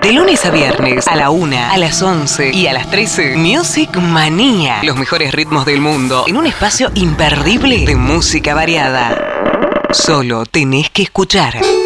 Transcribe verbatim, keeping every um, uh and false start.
De lunes a viernes, a la una, a las once y a las trece, Music Manía. Los mejores ritmos del mundo en un espacio imperdible de música variada. Solo tenés que escuchar.